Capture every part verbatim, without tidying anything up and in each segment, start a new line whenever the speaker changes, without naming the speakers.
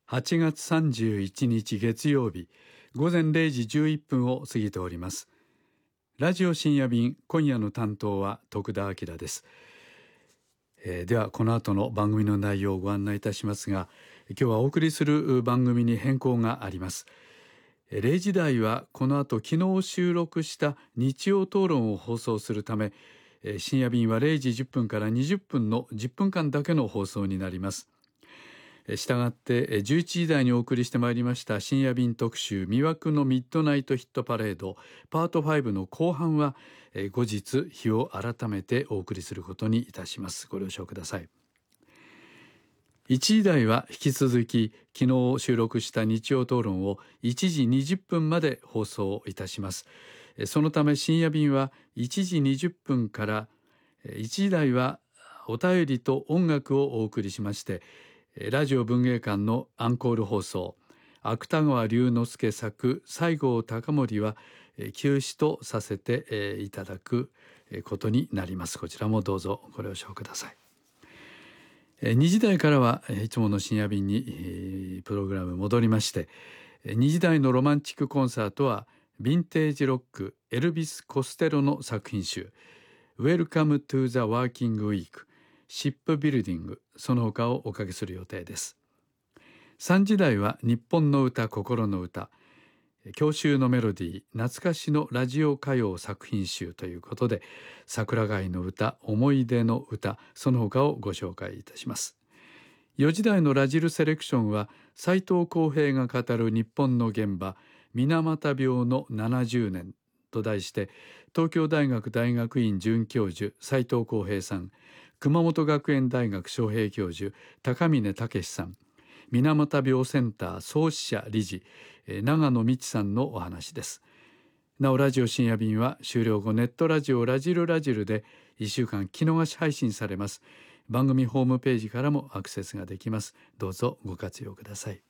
はちがつさんじゅういちにち月曜日ごぜんれいじじゅういっぷんを過ぎております。ラジオ深夜便、今夜の担当は徳田明です。えー、ではこの後の番組の内容をご案内いたしますが、今日はお送りする番組に変更があります。れいじ台はこの後昨日収録した日曜討論を放送するため、深夜便はれいじじゅっぷんからにじゅっぷんのじゅっぷんかんだけの放送になります。したがってじゅういちじ台にお送りしてまいりました深夜便特集魅惑のミッドナイトヒットパレードパートごの後半は後日日を改めてお送りすることにいたします。ご了承ください。いちじ台は引き続き昨日収録した日曜討論をいちじにじゅっぷんまで放送いたします。そのため深夜便はいちじにじゅっぷんからいちじ台はお便りと音楽をお送りしまして、ラジオ文芸館のアンコール放送、芥川龍之介作西郷隆盛は休止とさせていただくことになります。こちらもどうぞご了承ください。にじ台からはいつもの深夜便にプログラム戻りまして、にじ台のロマンチックコンサートはヴィンテージロックエルビス・コステロの作品集 Welcome to the Working Weekシップビルディング、その他をおかけする予定です。さんじ台は日本の歌心の歌、郷愁のメロディー懐かしのラジオ歌謡作品集ということで、桜貝の歌思い出の歌、その他をご紹介いたします。よじ台のラジルセレクションは斉藤浩平が語る日本の現場水俣病のななじゅうねんと題して、東京大学大学院准教授斉藤浩平さん、熊本学園大学招聘教授高峰武さん、水俣病センター創始者理事長野美智さんのお話です。なおラジオ深夜便は終了後ネットラジオラジルラジルでいっしゅうかん聞き逃し配信されます。番組ホームページからもアクセスができます。どうぞご活用ください。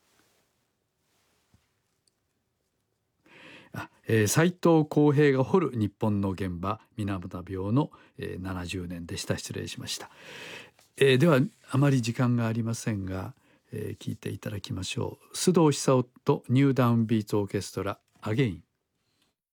えー、斉藤浩平が掘る日本の現場水俣病の、えー、ななじゅうねんでした。失礼しました。えー、ではあまり時間がありませんが、えー、聞いていただきましょう。須藤久雄とニューダウンビーツオーケストラアゲイン。